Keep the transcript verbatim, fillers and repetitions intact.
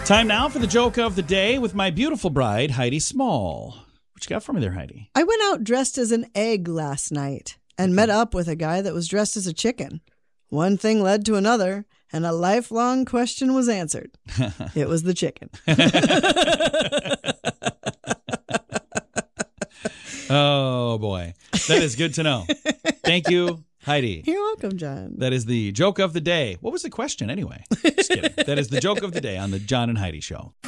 Time now for the joke of the day with my beautiful bride, Heidi Small. What you got for me there, Heidi? I went out dressed as an egg last night and met up with a guy that was dressed as a chicken. One thing led to another, and a lifelong question was answered. It was the chicken. Oh, boy. That is good to know. Thank you, Heidi. You're welcome, John. That is the joke of the day. What was the question anyway? Just kidding. That is the joke of the day on the John and Heidi Show.